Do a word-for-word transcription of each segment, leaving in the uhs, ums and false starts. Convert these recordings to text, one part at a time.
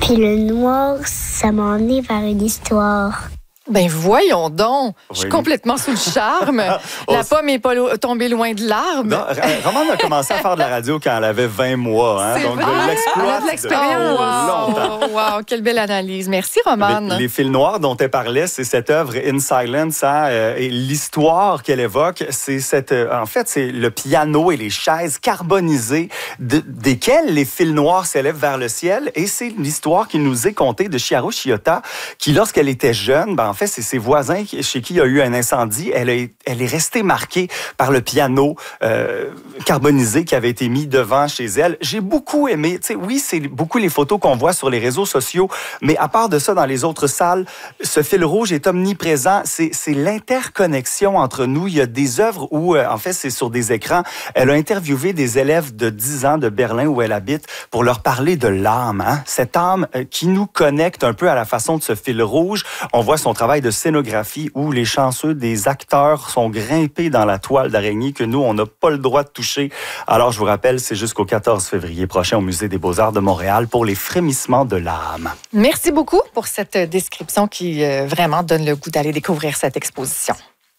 Puis le noir, ça m'a emmené vers une histoire. Ben voyons donc, je suis Oui. complètement sous le charme. Oh, La pomme n'est pas lo- tombée loin de l'arbre. Non, Romane a commencé à faire de la radio quand elle avait vingt mois. Hein? C'est Donc, vrai. je l'exploite Elle a de l'expérience. depuis longtemps. Oh, wow, quelle belle analyse. Merci, Romane. Les, les fils noirs dont elle parlait, c'est cette œuvre In Silence. Hein, euh, et l'histoire qu'elle évoque, c'est cette, euh, en fait, c'est le piano et les chaises carbonisées de, desquelles les fils noirs s'élèvent vers le ciel. Et c'est l'histoire qui nous est contée de Chiharu Shiota, qui, lorsqu'elle était jeune, ben, en fait, c'est ses voisins chez qui il y a eu un incendie. Elle, a, elle est restée marquée par le piano euh, carbonisé qui avait été mis devant chez elle. J'ai beaucoup aimé. Tu sais, oui, c'est beaucoup les photos qu'on voit sur les réseaux sociaux, mais à part de ça, dans les autres salles, ce fil rouge est omniprésent. C'est, c'est l'interconnexion entre nous. Il y a des œuvres où, euh, en fait, c'est sur des écrans. Elle a interviewé des élèves de dix ans de Berlin où elle habite pour leur parler de l'âme. Hein? Cette âme euh, qui nous connecte un peu à la façon de ce fil rouge. On voit son travail de scénographie où les chanceux des acteurs sont grimpés dans la toile d'araignée que nous, on n'a pas le droit de toucher. Alors, je vous rappelle, c'est jusqu'au quatorze février prochain au Musée des Beaux-Arts de Montréal pour les frémissements de l'âme. Merci beaucoup pour cette description qui euh, vraiment donne le goût d'aller découvrir cette exposition.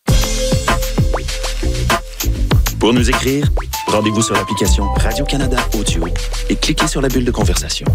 Pour nous écrire, rendez-vous sur l'application Radio-Canada Audio et cliquez sur la bulle de conversation.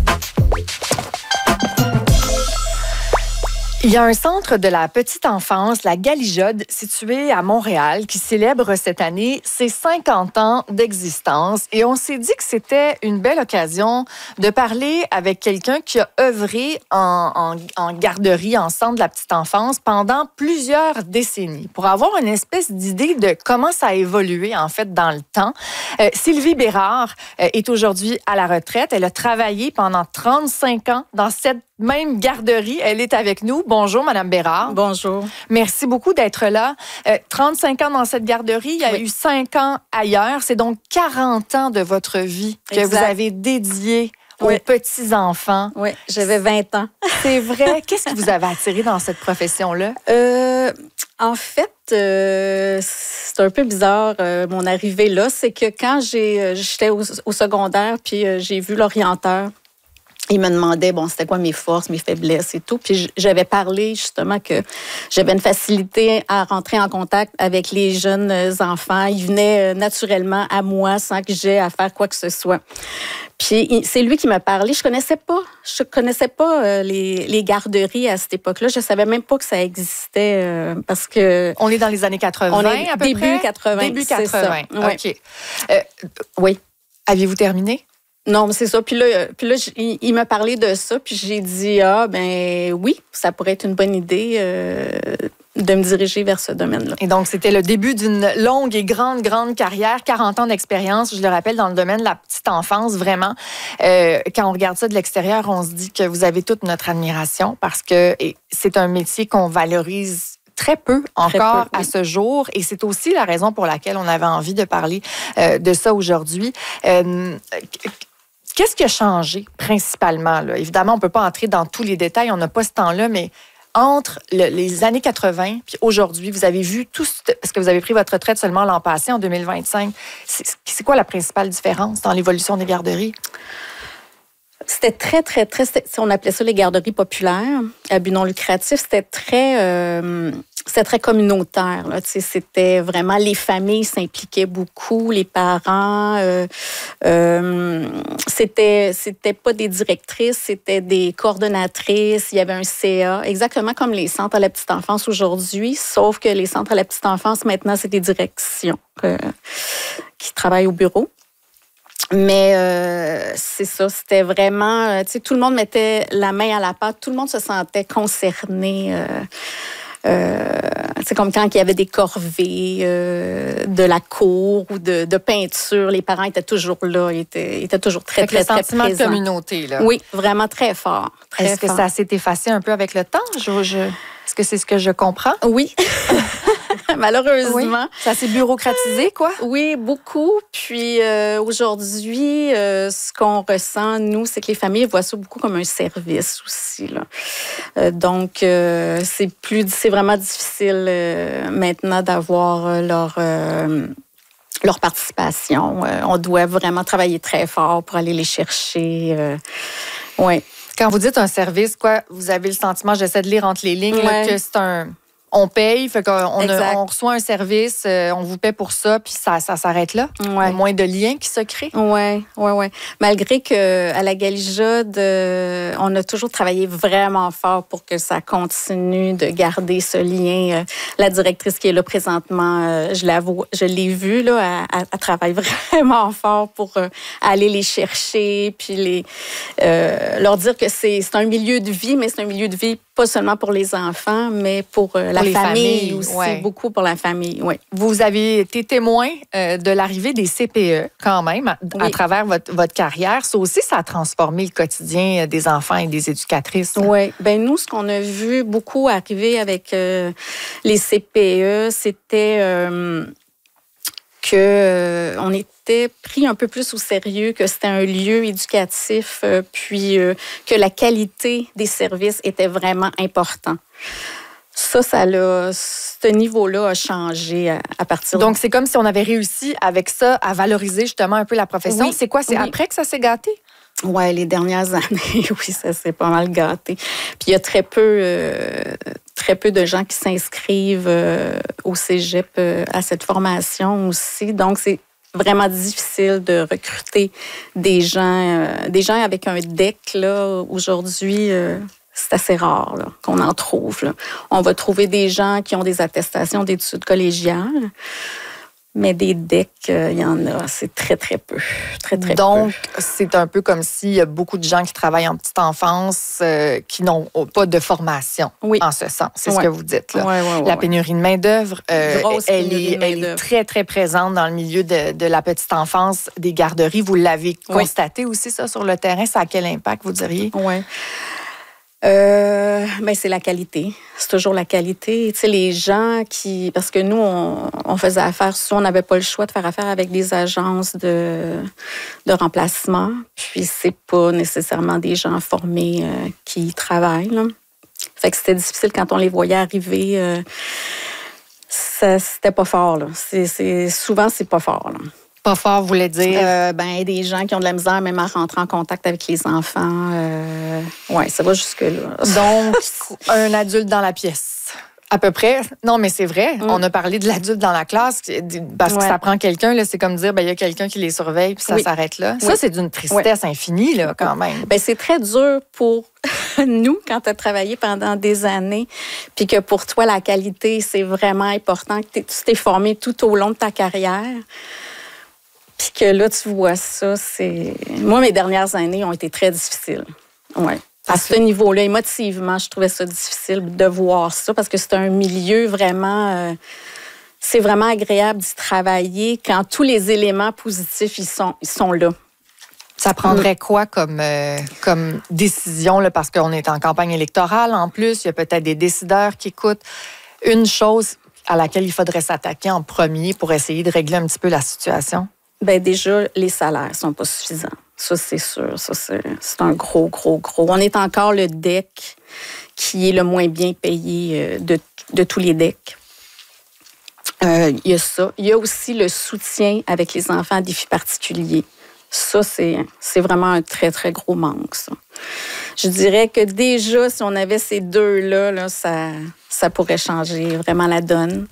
Il y a un centre de la petite enfance, la Galijode, situé à Montréal, qui célèbre cette année ses cinquante ans d'existence. Et on s'est dit que c'était une belle occasion de parler avec quelqu'un qui a œuvré en, en, en garderie, en centre de la petite enfance, pendant plusieurs décennies, pour avoir une espèce d'idée de comment ça a évolué, en fait, dans le temps. Euh, Sylvie Bérard euh, est aujourd'hui à la retraite. Elle a travaillé pendant trente-cinq ans dans cette même garderie. Elle est avec nous. Bonjour, Madame Bérard. Bonjour. Merci beaucoup d'être là. Euh, trente-cinq ans dans cette garderie. Il y a Oui. eu cinq ans ailleurs. C'est donc quarante ans de votre vie que Exact. vous avez dédié Oui. aux petits-enfants. Oui, j'avais vingt ans. C'est vrai. Qu'est-ce qui vous avait attiré dans cette profession-là? Euh, en fait, euh, c'est un peu bizarre, euh, mon arrivée là. C'est que quand j'ai, euh, j'étais au, au secondaire, puis euh, j'ai vu l'orienteur, il me demandait, bon, c'était quoi mes forces, mes faiblesses et tout. Puis j'avais parlé justement que j'avais une facilité à rentrer en contact avec les jeunes enfants. Ils venaient naturellement à moi sans que j'aie à faire quoi que ce soit. Puis c'est lui qui m'a parlé. Je connaissais pas, je connaissais pas euh, les, les garderies à cette époque-là. Je savais même pas que ça existait euh, parce que On est dans les années quatre-vingts, on est à peu début près? quatre-vingts. Début c'est quatre-vingts. ça. Ouais. OK. Euh, Oui. aviez-vous terminé? Non, mais c'est ça. Puis là, puis là il, il m'a parlé de ça, puis j'ai dit, ah, ben oui, ça pourrait être une bonne idée euh, de me diriger vers ce domaine-là. Et donc, c'était le début d'une longue et grande, grande carrière, quarante ans d'expérience, je le rappelle, dans le domaine de la petite enfance, vraiment. Euh, quand on regarde ça de l'extérieur, on se dit que vous avez toute notre admiration parce que c'est un métier qu'on valorise très peu encore Très peu, oui. à ce jour. Et c'est aussi la raison pour laquelle on avait envie de parler euh, de ça aujourd'hui. Euh, Qu'est-ce qui a changé principalement? Là? Évidemment, on ne peut pas entrer dans tous les détails, on n'a pas ce temps-là, mais entre le, les années quatre-vingts puis aujourd'hui, vous avez vu tout, parce que vous avez pris votre retraite seulement l'an passé, en deux mille vingt-cinq. C'est, c'est quoi la principale différence dans l'évolution des garderies? C'était très, très, très... On appelait ça les garderies populaires, à but non lucratif. C'était très... Euh, c'était très communautaire. Là. C'était vraiment... Les familles s'impliquaient beaucoup, les parents. Euh, euh, c'était, c'était pas des directrices, c'était des coordonnatrices. Il y avait un C A, exactement comme les centres à la petite enfance aujourd'hui, sauf que les centres à la petite enfance, maintenant, c'est des directions euh, qui travaillent au bureau. Mais euh, c'est ça, c'était vraiment... Tu sais, tout le monde mettait la main à la pâte, tout le monde se sentait concerné. Euh, euh, c'est comme quand il y avait des corvées euh, de la cour ou de, de peinture, les parents étaient toujours là, ils étaient, ils étaient toujours très, très, le très sentiment présents. de communauté, là. Oui, vraiment très fort. Très Est-ce fort. que ça s'est effacé un peu avec le temps? Je, je... Est-ce que c'est ce que je comprends? Oui. Malheureusement. Oui. Ça s'est bureaucratisé, quoi? Oui, beaucoup. Puis euh, aujourd'hui, euh, ce qu'on ressent, nous, c'est que les familles voient ça beaucoup comme un service aussi. Là. Euh, donc, euh, c'est plus, c'est vraiment difficile euh, maintenant d'avoir euh, leur... Euh, leur participation. Euh, on doit vraiment travailler très fort pour aller les chercher. Euh, oui. Quand vous dites un service, quoi, vous avez le sentiment, j'essaie de lire entre les lignes, là, Ouais. que c'est un... On paye, fait qu'on a- Exact. on reçoit un service, euh, on vous paie pour ça, puis ça, ça s'arrête là. Il y a Ouais. moins de liens qui se créent. Oui, oui, oui. Malgré qu'à la Galijode, euh, on a toujours travaillé vraiment fort pour que ça continue de garder ce lien. Euh, la directrice qui est là présentement, euh, je l'avoue, je l'ai vue, là, elle, elle travaille vraiment fort pour euh, aller les chercher, puis les, euh, leur dire que c'est c'est un milieu de vie, mais c'est un milieu de vie pas seulement pour les enfants, mais pour euh, la les famille familles, aussi, ouais. beaucoup pour la famille, oui. Vous avez été témoin euh, de l'arrivée des C P E quand même à, à Oui. travers votre, votre carrière. Ça aussi, ça a transformé le quotidien des enfants et des éducatrices. Oui. Ben nous, ce qu'on a vu beaucoup arriver avec euh, les C P E, c'était euh, que euh, on était pris un peu plus au sérieux, que c'était un lieu éducatif, euh, puis euh, que la qualité des services était vraiment important. Ça, ça l'a, ce niveau-là a changé à, à partir de... Donc, c'est comme si on avait réussi avec ça à valoriser justement un peu la profession. Oui, C'est quoi? C'est oui. après que ça s'est gâté? Ouais, les dernières années, oui, ça s'est pas mal gâté. Puis il y a très peu, euh, très peu de gens qui s'inscrivent euh, au cégep euh, à cette formation aussi. Donc, c'est vraiment difficile de recruter des gens, euh, des gens avec un D E C, là, aujourd'hui. Euh, c'est assez rare là, qu'on en trouve. Là. On va trouver des gens qui ont des attestations d'études collégiales, mais des D E C, euh, il y en a, c'est très, très peu. Très, très Donc, peu. c'est un peu comme s'il y a beaucoup de gens qui travaillent en petite enfance euh, qui n'ont pas de formation Oui. en ce sens. C'est ce Ouais. que vous dites. Là. Ouais, ouais, ouais, la ouais. pénurie de main-d'œuvre, euh, Grosse elle, pénurie est, de elle est main-d'œuvre. très, très présente dans le milieu de, de la petite enfance, des garderies. Vous l'avez Oui. constaté aussi, ça, sur le terrain. Ça a quel impact, vous diriez? Oui. Euh, ben c'est la qualité. C'est toujours la qualité. Tu sais, les gens qui... Parce que nous, on, on faisait affaire, soit on n'avait pas le choix de faire affaire avec des agences de, de remplacement. Puis, c'est pas nécessairement des gens formés euh, qui y travaillent. Là. Fait que c'était difficile quand on les voyait arriver. Euh, ça, c'était pas fort. Là. C'est, c'est, souvent, c'est pas fort. Là. Pas fort, vous voulez dire? Euh, ben, des gens qui ont de la misère même à rentrer en contact avec les enfants. Euh, oui, ça va jusque-là. Donc, un adulte dans la pièce. À peu près. Non, mais c'est vrai. Mm. On a parlé de l'adulte dans la classe parce que Ouais. ça prend quelqu'un. Là, c'est comme dire, ben, il y a quelqu'un qui les surveille puis ça Oui. s'arrête là. Oui. Ça, c'est d'une tristesse infinie, là, quand même. Ben, c'est très dur pour nous quand tu as travaillé pendant des années, puis que pour toi, la qualité, c'est vraiment important, que t'es- tu t'es formé tout au long de ta carrière. Puis que là, tu vois ça, c'est... Moi, mes dernières années ont été très difficiles. Ouais. À ce niveau-là, émotivement, je trouvais ça difficile de voir ça parce que c'est un milieu vraiment... euh, c'est vraiment agréable d'y travailler quand tous les éléments positifs, ils sont, ils sont là. Ça prendrait quoi comme, euh, comme décision, là, parce qu'on est en campagne électorale en plus, il y a peut-être des décideurs qui écoutent. Une chose à laquelle il faudrait s'attaquer en premier pour essayer de régler un petit peu la situation? Bien, déjà, les salaires sont pas suffisants. Ça, c'est sûr. Ça, c'est, c'est un gros, gros, gros. On est encore le D E C qui est le moins bien payé de, de tous les D E C. Euh, il y a ça. Il y a aussi le soutien avec les enfants à défis particuliers. Ça, c'est, c'est vraiment un très, très gros manque, ça. Je dirais que déjà, si on avait ces deux-là, là, ça, ça pourrait changer vraiment la donne.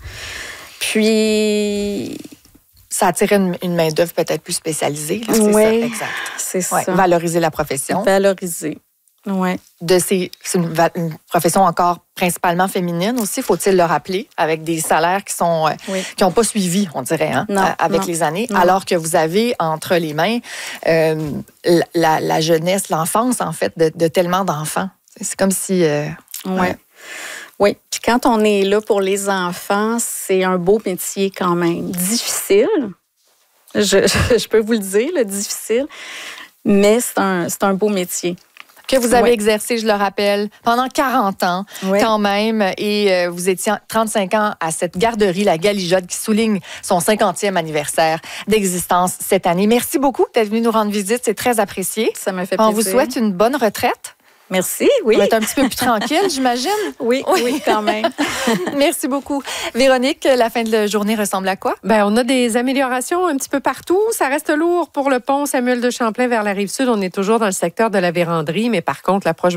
Puis... Ça attirait une, une main-d'œuvre peut-être plus spécialisée. Là, c'est Oui, ça, exact. c'est Ouais, ça. valoriser la profession. Valoriser. Oui. De ces, c'est une, va- une profession encore principalement féminine aussi, faut-il le rappeler, avec des salaires qui sont euh, Oui. qui n'ont pas suivi, on dirait, hein, Non, euh, avec non, les années, non. alors que vous avez entre les mains euh, la, la jeunesse, l'enfance, en fait, de, de tellement d'enfants. C'est comme si... euh, Oui. ouais. Oui. Puis quand on est là pour les enfants, c'est un beau métier quand même. Difficile. Je, je, je peux vous le dire, là, difficile. Mais c'est un, c'est un beau métier. Que vous avez Ouais. exercé, je le rappelle, pendant quarante ans, Ouais. quand même, et euh, vous étiez trente-cinq ans à cette garderie, la Galijode, qui souligne son cinquantième anniversaire d'existence cette année. Merci beaucoup d'être venu nous rendre visite, c'est très apprécié. Ça me fait On plaisir. vous souhaite une bonne retraite. Merci, oui. On va être un petit peu plus tranquille, j'imagine. Oui, oui, oui, quand même. Merci beaucoup. Véronique, la fin de la journée ressemble à quoi? Ben, on a des améliorations un petit peu partout. Ça reste lourd pour le pont Samuel de Champlain vers la Rive-Sud. On est toujours dans le secteur de la Vérandrie, mais par contre, l'approche